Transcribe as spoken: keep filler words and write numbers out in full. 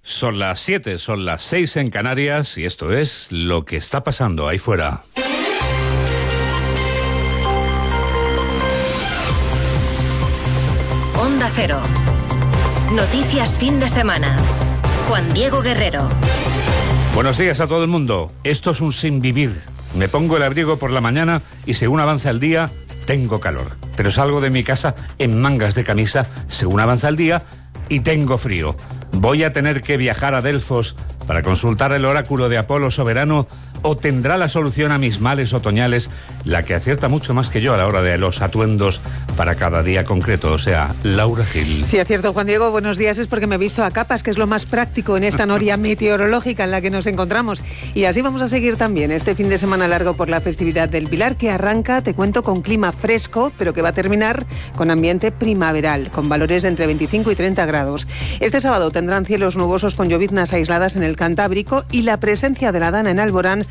Son las siete, son las seis en Canarias y esto es lo que está pasando ahí fuera. Onda Cero. Noticias fin de semana. Juan Diego Guerrero. Buenos días a todo el mundo. Esto es un sin vivir. Me pongo el abrigo por la mañana y según avanza el día, tengo calor. Pero salgo de mi casa en mangas de camisa según avanza el día y tengo frío. ¿Voy a tener que viajar a Delfos para consultar el oráculo de Apolo soberano o tendrá la solución a mis males otoñales la que acierta mucho más que yo a la hora de los atuendos para cada día concreto, o sea, Laura Gil? Sí, acierto, Juan Diego, buenos días. Es porque me he visto a capas, que es lo más práctico en esta noria meteorológica en la que nos encontramos. Y así vamos a seguir también este fin de semana largo por la festividad del Pilar, que arranca, te cuento, con clima fresco, pero que va a terminar con ambiente primaveral, con valores de entre veinticinco y treinta grados. Este sábado tendrán cielos nubosos con lloviznas aisladas en el Cantábrico y la presencia de la Dana en Alborán